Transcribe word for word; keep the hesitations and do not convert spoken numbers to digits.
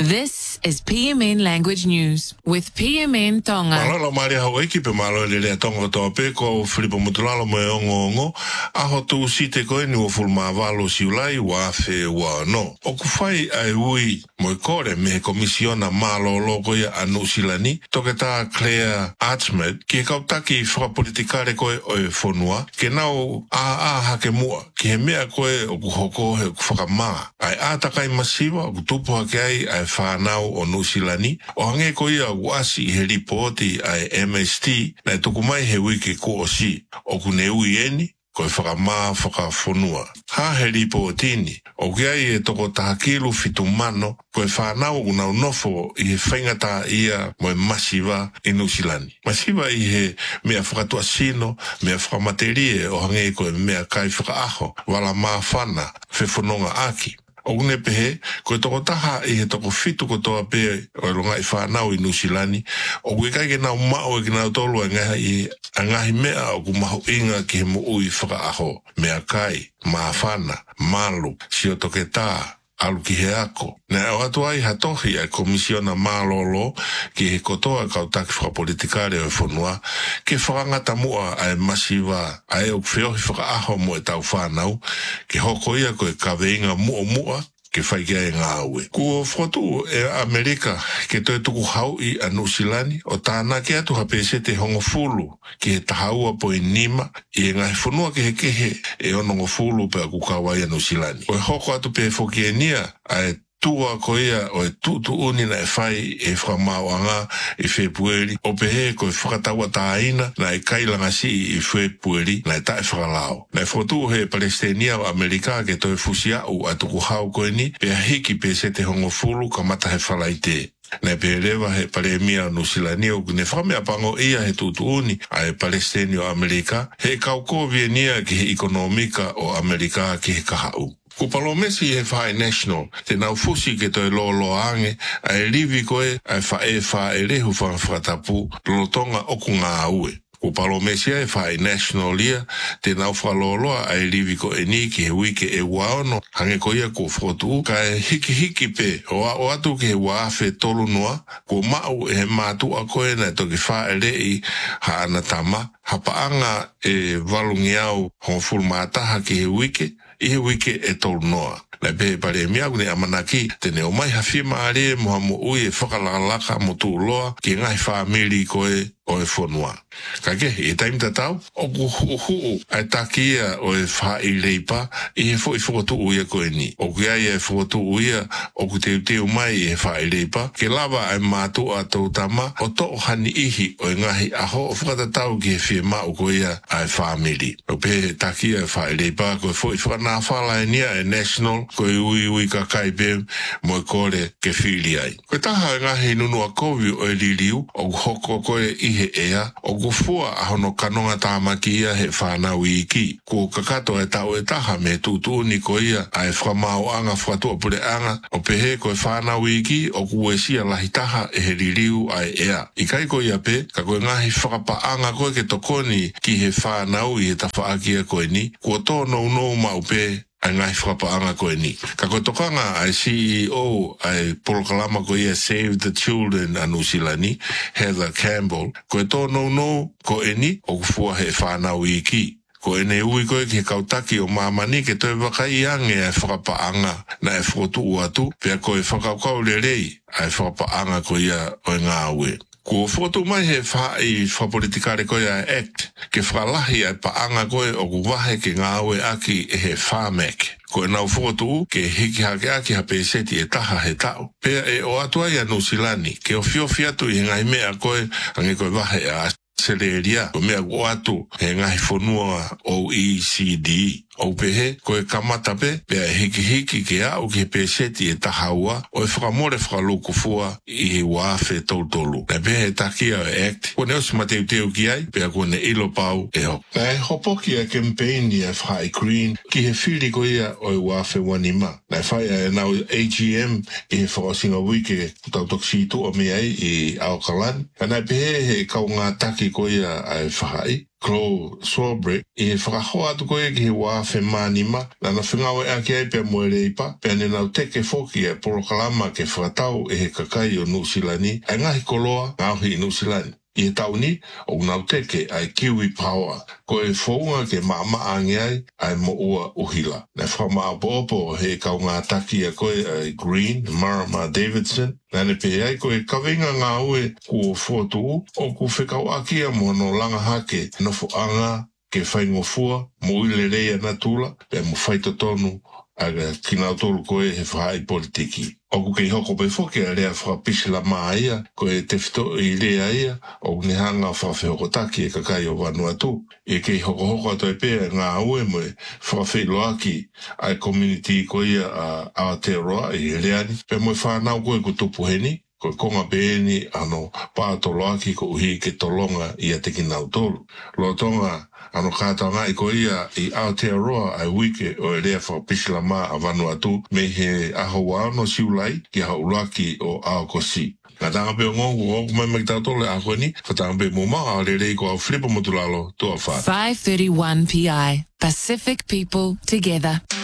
This is P M N Language News with P M N Tonga. Malala mari hau eki pe malo le le tonga toa pe ko Filipo Mutulalo me ongo ongo aho tu site ko ni o fulma valo siulai wa fe wa no. O kufai ai ui mo kore me komisiona malo loko ya anu silani toke ta Claire Archmed ki kautaki fra politikare ko o fonua ke nau a a hake mua ki he mea koe o kuhoko he kufakama ai a takai masiva o kutupu hake ai ai whanau o nusilani o hange ko ia wasi he ripoti ai M S T na tukumai he wiki ko o si o kune ui eni koe whakama whakafonua. Ha he ripotini o kia i e toko tahakilu fitumano koe whanau unau nofo i he whaingata ia moe masiva i nusilani. Masiva i he mea whakatua sino, mea whakamaterie o hange koe mea kai whakaaho wala maa whana whewhanonga aki. O une pehe, koe toko taha i he toko fitu ko toa pe o longa i whanau i nusilani, o koe kai ke nau mao e ke nau tolu a ngaha i a ngahi mea o ku maho inga ki he mo ui whakaaho, mea kai, maa whana, malu, si o toke tā, alu ki he ako. Nea o atu ai hatohi ai komisiona malolo ki he kotoa kautaki whakapolitikare o e whanua, ke whakangata mua ai masiva ai o whiohi whakaaho mo e tau whanau, ke hoko ia koe kaweinga mua mua, ke whaike ai ngā ue. Kua whatu e Amerika ke toi tuku hau i a Nusilani o tāna ke atu hapese te hongo fulu ki he tahaua po i nima i e ngai whanua ke he kehe e onongo fulu pe a kukawai a Nusilani. O e hoko atu pe whoki e nia ai tua ko ia o e tutu uni na e whai e whakamauanga e whepueri o pehe ko e whakataua tāina na e kailanga si i whepueri na e tae whakalao. Na e whotu he Palestinian o Amerika ke toi fusia u atuku hau koe ni pe a hiki pe se te hongo fulu ka mata he whalaite. Na pe lewa he paremia no silani o ne whamea pango ia he tutu uni a e Palestinian o Amerika he kauko vienia ki he ekonomika o Amerika ki he kahau. Ko palomesi he whae national, te nau fusi ke toi lo lo ange, a e livi koe, a e whae whae rehu wha whatapu, lo tonga oku ngā ue. Ko palomesi he whae national ia, te nau whaloloa a e livi ko e ni ki he wike e waono, hange ko ia ko whotu, ka e hiki hiki pe, o a o atu ki he waafe tolu noa, ko mau e he mātu a koe na toki whae rei ha anatama, hapaanga e valungi au hon fulmataha ki he wike, i he wike e tolu noa. Na pe pare miagu ne amanaki, tene o mai hawhi maare moha mo ui e whakalakalaka mo tū loa ki ngai whamiri koe o e whanua. Ka ke, e taimta tau, o ku huu ai takia o e wha i reipa i he fo i whakotu uia koe ni. O ku ai e whakotu uia o ku teu teu mai i he wha i reipa, ke lava ai mātu a tau tama o to hani ihi o e ngahi aho o whakatatau ki he whie mau koe ia ai whamiri. O pe takia e wha i reipa koe fo i whakana whala e nia e national koe ui ui ka kai pe mo e kore ke whiri ai. Koe taha e ngahi nunu a kovi o e liriu o hoko koe i he ea o kufua ahono kanonga tāmaki ia he whanau i ki. Ko kakato e tau e taha me tutu ni ko ia ai whamau anga whatua pure anga o pehe koe whanau i ki o kue sia lahi taha e he liriu ai ea. I kai ko ia pe, ka koe ngahi whakapa anga koe ke tokoni ki he whanau i he tawhaakia koe ni, ko tō nou nou mau pe ai ngai whakapaanga koe ni. Ka koe tokanga ai C E O ai polokalama koe ia Save the Children a Nusilani, Heather Campbell, koe tō nou nou koe ni o kufua he whanau i ki. Ko ene ui koe ki he kautaki o mamani ke toi wakai ange ai whakapaanga na e whakotu uatu, pia koe whakaukau le rei ai whakapaanga koe ia o ngā ue. Ko whotu mai he wha i whapolitikare koe a act, ke whalahi ai paanga koe o kuwahe ke ngā ue aki e he whamek. Ko e nau whotu ke hiki hake aki hape seti e taha he tau. Pea e o atua i a Nusilani, ke o whiofi atu i he ngai mea koe, ange koe wahe a Sereria, o mea o atu he ngai whanua O E C D. O pehe, koe kamata pe, pea hiki hiki ke au ki he peseti e tahaua, o e whakamore whakaluku fua i he wafe toltolu. Na pehe e takia e act, kone osi mateu teu ki ai, pea kone ilo pau e ho. Na e hopoki a campaign i a whai green, ki he whiri ko ia o e wafe wanima. Na e whai a nau A G M i he whakasinga wike tautoksitu o mea i Auckland. Na e pehe he kau ngā taki ko ia a e whai, Klo Sobre, e whakahoa atu koe ki he wā whe mānima, nana whingawe a ki ai pia moere ipa, pia ne nau teke foki e porokalama ke whakatau e he kakai o Nusilani, e ngahi koloa ngauhi i Nusilani. I he tau ni, o nau teke ai Kiwi Power, ko e whaunga ke maama ange ai, ai mo ua uhila. Ne whamaa popo he kau ngā taki a koe ai Green, Marama Davidson, nane pe ai koe kawinga ngā ue kua fuatu o ku whekau akia mo no langa hake, nofo anga ke whaingofua, mo ile reia na tula, pe mo whaito tonu, aga kina tolu koe he whai politiki. O ku kei hoko pe whoke a rea whapisila maa ia, koe te whito i rea ia, o ne hanga whawhehoko taki e kakai o Vanuatu. E kei hoko hoko ato e pēr ngā ue moe whawhelo aki ai community koe ia a Aotearoa i reani. Pe moe whanau koe ku tupuheni, koe konga pēni ano pātolo aki ko uhi ke tolonga i a teki nau tolu. Lo tonga ano kātau ngā i ko ia i Aotearoa ai wike o e rea whapisila maa a Vanuatu me he aho wāno siulai ki hau laki o Aokosi. Ngā tanga pe o ngongu o kumai mai tau tole a koe ni, whatanga pe mo maa le rei ko au flipa motulalo toa whā. five thirty-one P I, Pacific People Together.